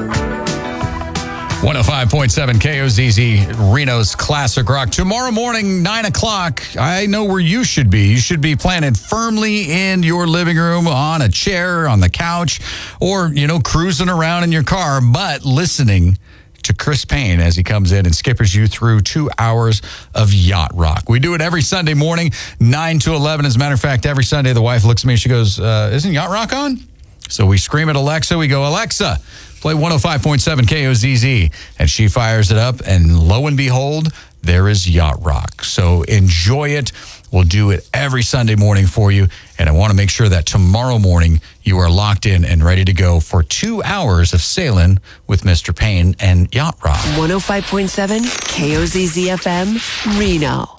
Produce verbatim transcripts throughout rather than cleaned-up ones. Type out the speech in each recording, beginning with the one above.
one oh five point seven K O Z Z, Reno's Classic Rock. Tomorrow morning, nine o'clock, I know where you should be. You should be planted firmly in your living room, on a chair, on the couch, or, you know, cruising around in your car, but listening to Chris Payne as he comes in and skippers you through two hours of Yacht Rock. We do it every Sunday morning, nine to eleven. As a matter of fact, every Sunday, the wife looks at me and she goes, uh, isn't Yacht Rock on? So we scream at Alexa. We go, Alexa, play one oh five point seven K O Z Z. And she fires it up, and lo and behold, there is Yacht Rock. So enjoy it. We'll do it every Sunday morning for you. And I want to make sure that tomorrow morning you are locked in and ready to go for two hours of sailing with Mister Payne and Yacht Rock. one oh five point seven K O Z Z F M, Reno.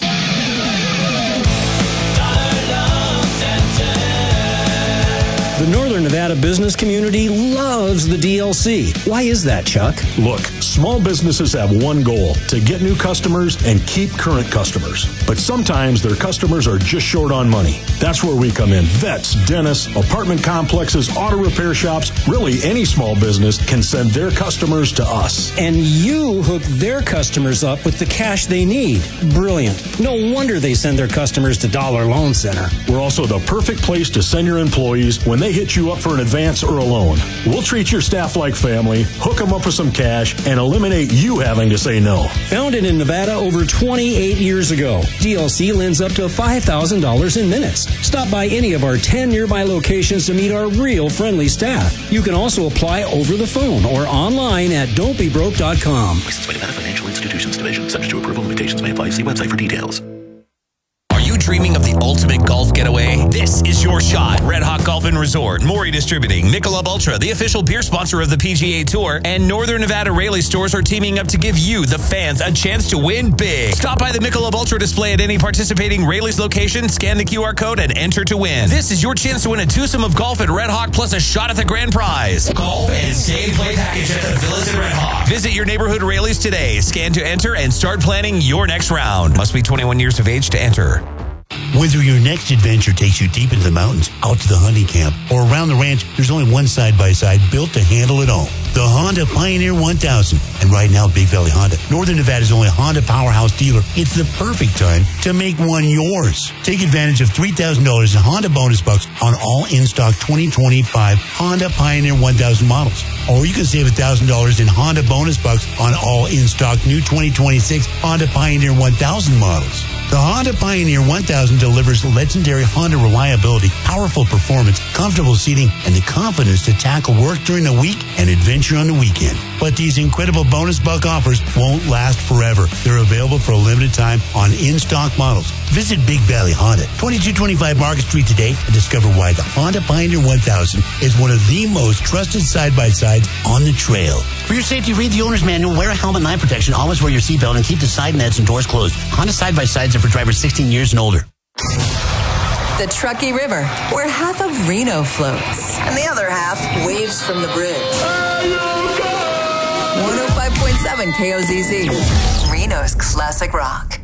The Northern Nevada business community loves the D L C. Why is that, Chuck? Look, small businesses have one goal, to get new customers and keep current customers. But sometimes their customers are just short on money. That's where we come in. Vets, dentists, apartment complexes, auto repair shops, really any small business can send their customers to us. And you hook their customers up with the cash they need. Brilliant. No wonder they send their customers to Dollar Loan Center. We're also the perfect place to send your employees when they hit you up for an advance or a loan. We'll treat your staff like family, hook them up with some cash, and eliminate you having to say no. Founded in Nevada over twenty-eight years ago, D L C lends up to five thousand dollars in minutes. Stop by any of our ten nearby locations to meet our real friendly staff. You can also apply over the phone or online at don't be broke dot com. Licensed by Nevada Financial Institutions Division. Subject to approval. Limitations may apply. See website for details. Dreaming of the ultimate golf getaway? This is your shot. Red Hawk Golf and Resort, Maury Distributing, Michelob Ultra, the official beer sponsor of the P G A Tour, and Northern Nevada Rayleigh stores are teaming up to give you, the fans, a chance to win big. Stop by the Michelob Ultra display at any participating Rayleigh's location, scan the Q R code, and enter to win. This is your chance to win a twosome of golf at Red Hawk plus a shot at the grand prize. Golf and stay and play package at the Villas at Red Hawk. Visit your neighborhood Rayleigh's today. Scan to enter and start planning your next round. Must be twenty-one years of age to enter. Whether your next adventure takes you deep into the mountains, out to the hunting camp, or around the ranch, there's only one side-by-side built to handle it all. The Honda Pioneer one thousand. And right now, Big Valley Honda, Northern Nevada's only Honda powerhouse dealer, it's the perfect time to make one yours. Take advantage of three thousand dollars in Honda bonus bucks on all in-stock twenty twenty-five Honda Pioneer one thousand models. Or you can save one thousand dollars in Honda bonus bucks on all in-stock new twenty twenty-six Honda Pioneer one thousand models. The Honda Pioneer one thousand delivers legendary Honda reliability, powerful performance, comfortable seating, and the confidence to tackle work during the week and adventure on the weekend. But these incredible bonus buck offers won't last forever. They're available for a limited time on in-stock models. Visit Big Valley Honda, twenty-two twenty-five Market Street today and discover why the Honda Pioneer one thousand is one of the most trusted side-by-sides on the trail. For your safety, read the owner's manual, wear a helmet and eye protection, always wear your seatbelt, and keep the side nets and doors closed. Honda side-by-sides are for drivers sixteen years and older. The Truckee River, where half of Reno floats and the other half waves from the bridge. one oh five point seven K O Z Z, Reno's Classic Rock.